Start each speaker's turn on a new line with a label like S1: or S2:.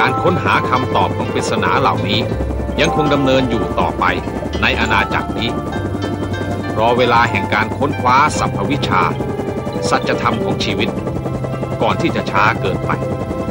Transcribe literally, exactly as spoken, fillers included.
S1: การค้นหาคำตอบของปริศนาเหล่านี้ยังคงดำเนินอยู่ต่อไปในอาณาจักรนี้รอเวลาแห่งการค้นคว้าสรรพวิชาสัจธรรมของชีวิตก่อนที่จะช้าเกินไป